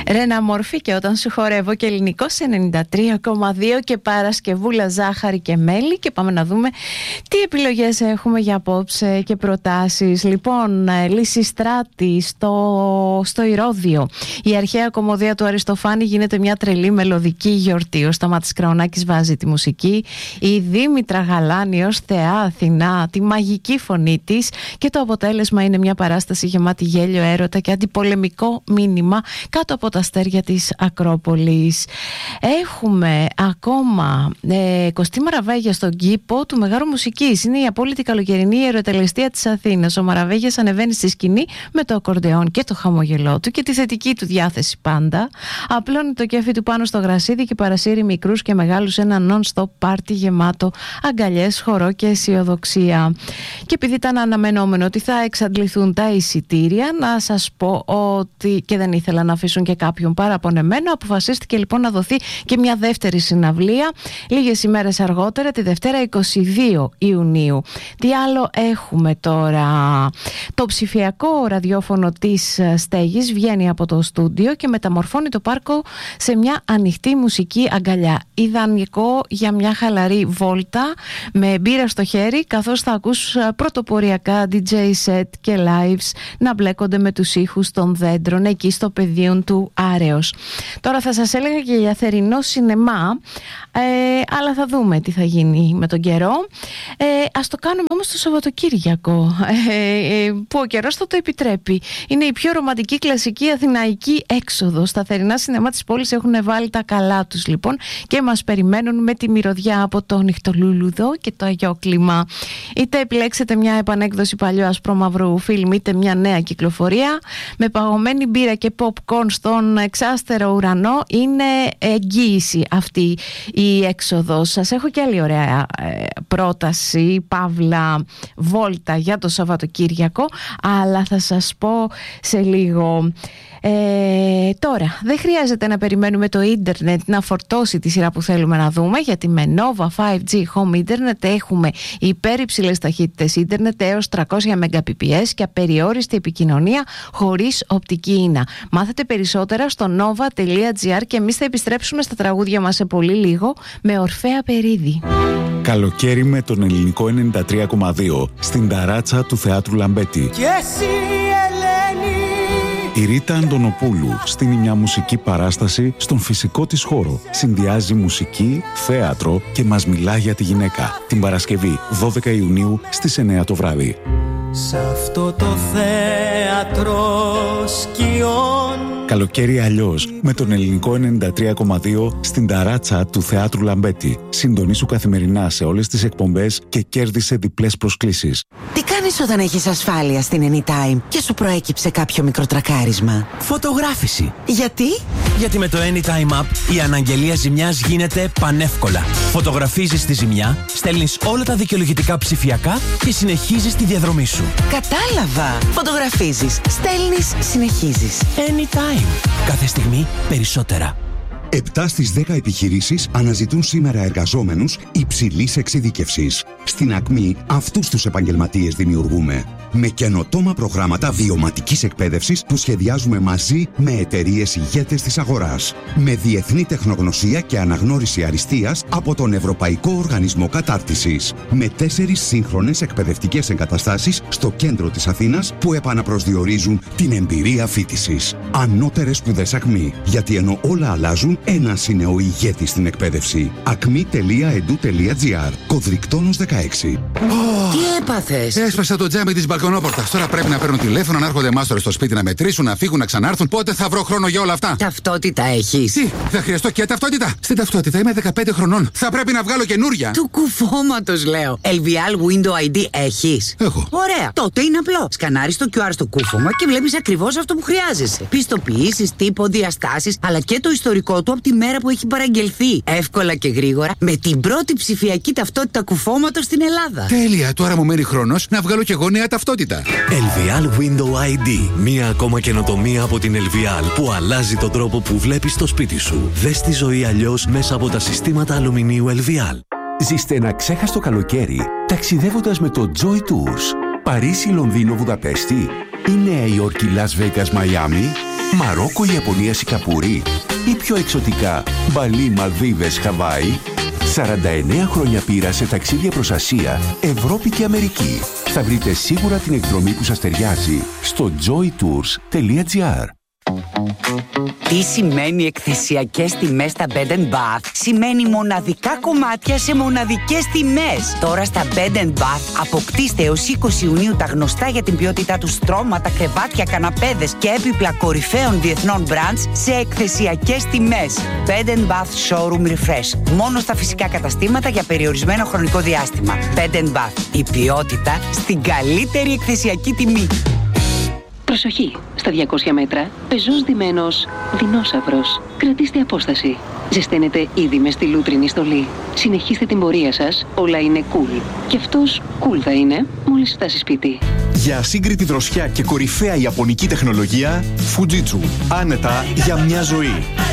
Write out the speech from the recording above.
Ρένα Μορφή και Όταν σου χορεύω και Ελληνικό σε 93,2 και Παρασκευούλα Ζάχαρη και Μέλι. Και πάμε να δούμε τι επιλογές έχουμε για απόψε και προτάσεις. Λοιπόν, Λυσιστράτη στο Ηρώδειο. Η αρχαία κομμωδία του Αριστοφάνη γίνεται μια τρελή μελωδική γιορτή. Ο Σταμάτης Κραουνάκης βάζει τη μουσική. Η Δήμητρα Γαλάνη ως θεά Αθηνά, τη μαγική φωνή της, και το αποτέλεσμα είναι μια παράσταση γεμάτη γέλιο, έρωτα και αντιπολεμικό μήνυμα κάτω από τα αστέρια της Ακρόπολης. Έχουμε ακόμα Κωστή Μαραβέγια στον κήπο του Μεγάρου Μουσικής. Είναι η απόλυτη καλοκαιρινή ιεροτελεστία της Αθήνας. Ο Μαραβέγιας ανεβαίνει στη σκηνή με το ακορντεόν και το χαμογελό του και τη θετική του διάθεση πάντα. Απλώνει το κέφι του πάνω στο γρασίδι και παρασύρει μικρούς και μεγάλους ένα non-stop πάρτι γεμάτο αγκαλιές, χορό και αισιοδοξία. Και επειδή ήταν αναμενόμενο ότι θα εξαντληθούν τα εισιτήρια, να σας πω ότι, και δεν ήθελα να αφήσουν και κάποιον παραπονεμένο, αποφασίστηκε λοιπόν να δοθεί και μια δεύτερη συναυλία λίγες ημέρες αργότερα, τη Δευτέρα 22 Ιουνίου. Τι άλλο έχουμε τώρα? Το ψηφιακό ραδιόφωνο της Στέγης βγαίνει από το στούντιο και μεταμορφώνει το πάρκο σε μια ανοιχτή μουσική αγκαλιά. Ιδανικό για μια χαλαρή βόλτα με μπύρα στο χέρι, καθώς θα ακούς πρωτοποριακά DJ set και lives να μπλέκονται με τους ήχους των δέντρων εκεί στο πεδίο του Άρεος. Τώρα θα σας έλεγα και για θερινό σινεμά, αλλά θα δούμε τι θα γίνει με τον καιρό. Ας το κάνουμε όμως το Σαββατοκύριακο, που ο καιρός θα το επιτρέπει. Είναι η πιο ρομαντική κλασική αθηναϊκή έξοδος. Τα θερινά σινεμά της πόλης έχουν βάλει τα καλά τους λοιπόν και μας περιμένουν με τη μυρωδιά από το νυχτολούλουδο και το αγιόκλιμα. Είτε επιλέξετε μια επανέκδοση παλιού ασπρόμαυρου φιλμ, είτε μια νέα κυκλοφορία με παγωμένη μπύρα και popcorn στον εξάστερο ουρανό, είναι εγγύηση αυτή η έξοδος. Σας έχω και άλλη ωραία πρόταση, παύλα βόλτα για το Σαββατοκύριακο, αλλά θα σας πω σε λίγο. Τώρα δεν χρειάζεται να περιμένουμε το ίντερνετ να φορτώσει τη σειρά που θέλουμε να δούμε, γιατί με Nova 5G Home Internet έχουμε υπέρυψηλες ταχύτητες ίντερνετ έως 300 Mbps και απεριόριστη επικοινωνία χωρίς οπτική ίνα. Μάθετε περισσότερα στο nova.gr και εμείς θα επιστρέψουμε στα τραγούδια μας σε πολύ λίγο με Ορφέα Περίδη. Καλοκαίρι με τον Ελληνικό 93,2 στην ταράτσα του Θεάτρου Λαμπέτη. Και εσύ, Ελένη. Η Ρίτα Αντωνοπούλου στείνει μια μουσική παράσταση στον φυσικό της χώρο. Συνδυάζει μουσική, θέατρο και μας μιλά για τη γυναίκα. Την Παρασκευή 12 Ιουνίου στις 9 το βράδυ. Σ' αυτό το θέατρο σκιών. Καλοκαίρι αλλιώς με τον Ελληνικό 93,2 στην ταράτσα του Θεάτρου Λαμπέτη. Συντονίσου καθημερινά σε όλες τις εκπομπές και κέρδισε διπλές προσκλήσεις. Τι κάνεις όταν έχεις ασφάλεια στην Anytime και σου προέκυψε κάποιο μικροτρακάρισμα? Φωτογράφηση. Γιατί? Γιατί με το Anytime App η αναγγελία ζημιάς γίνεται πανεύκολα. Φωτογραφίζεις τη ζημιά, στέλνεις όλα τα δικαιολογητικά ψηφιακά και συνεχίζεις τη διαδρομή σου. Κατάλαβα. Φωτογραφίζεις, στέλνεις, συνεχίζεις. Anytime. Κάθε στιγμή περισσότερα. 7 στις 10 επιχειρήσεις αναζητούν σήμερα εργαζόμενους υψηλής εξειδίκευσης. Στην Ακμή αυτούς τους επαγγελματίες δημιουργούμε. Με καινοτόμα προγράμματα βιωματικής εκπαίδευσης που σχεδιάζουμε μαζί με εταιρείες ηγέτες της αγοράς. Με διεθνή τεχνογνωσία και αναγνώριση αριστείας από τον Ευρωπαϊκό Οργανισμό Κατάρτισης. Με 4 σύγχρονες εκπαιδευτικές εγκαταστάσεις στο κέντρο της Αθήνας που επαναπροσδιορίζουν την εμπειρία φοιτησης. Ανώτερες σπουδές Ακμή. Γιατί ενώ όλα αλλάζουν, ένας είναι ο ηγέτης στην εκπαίδευση. acmi.edu.gr. Κωδρικτόνος 16. Τι έπαθες? Έσπασα το τζάμι της μπαλκονόπορτας. Τώρα πρέπει να παίρνω τηλέφωνο, να έρχονται μάστορες στο σπίτι να μετρήσουν, να φύγουν, να ξανάρθουν. Πότε θα βρω χρόνο για όλα αυτά? Ταυτότητα έχεις? Τι, θα χρειαστώ και ταυτότητα? Στην ταυτότητα είμαι 15 χρονών. Θα πρέπει να βγάλω καινούρια. Του κουφώματος λέω. LVL Window ID έχεις? Έχω. Ωραία. Τότε είναι απλό. Σκανάρεις το QR στο κούφωμα και βλέπεις ακριβώς αυτό που χρειάζεσαι. Πιστοποιήσεις, τύπο, διαστάσεις, αλλά και το ιστορικό του από τη μέρα που έχει παραγγελθεί. Εύκολα και γρήγορα με την πρώτη ψηφιακή ταυτότητα κουφώματος στην Ελλάδα. Τέλεια. Τώρα μου μένει χρόνος να βγάλω και εγώ νέα ταυτότητα. LVL Window ID. Μία ακόμα καινοτομία από την LVL που αλλάζει τον τρόπο που βλέπεις το σπίτι σου. Δες τη ζωή αλλιώς μέσα από τα συστήματα αλουμινίου LVL. Ζήστε ένα ξέχαστο καλοκαίρι ταξιδεύοντας με το Joy Tours. Παρίσι, Λονδίνο, Βουδαπέστη. Η Νέα Υόρκη, Las Vegas, Μαϊάμι, Μαρόκο, Ιαπωνία, Σιγκαπούρη ή πιο εξωτικά Μπαλί, Μαλδίβες, Χαβάη. 49 χρόνια πείρα σε ταξίδια προς Ασία, Ευρώπη και Αμερική. Θα βρείτε σίγουρα την εκδρομή που σας ταιριάζει στο joytours.gr. Τι σημαίνει εκθεσιακές τιμές στα Bed & Bath? Σημαίνει μοναδικά κομμάτια σε μοναδικές τιμές. Τώρα στα Bed & Bath αποκτήστε έως 20 Ιουνίου τα γνωστά για την ποιότητά του στρώματα, κρεβάτια, καναπέδες και έπιπλα κορυφαίων διεθνών brands σε εκθεσιακές τιμές. Bed & Bath Showroom Refresh. Μόνο στα φυσικά καταστήματα για περιορισμένο χρονικό διάστημα. Bed & Bath. Η ποιότητα στην καλύτερη εκθεσιακή τιμή. Προσοχή! Στα 200 μέτρα, πεζός ντυμένος δεινόσαυρος. Κρατήστε απόσταση. Ζεσταίνετε ήδη με στη λούτρινη στολή. Συνεχίστε την πορεία σας, όλα είναι cool. Και αυτός cool θα είναι μόλις φτάσει σπίτι. Για ασύγκριτη δροσιά και κορυφαία ιαπωνική τεχνολογία, Fujitsu. Άνετα για μια ζωή.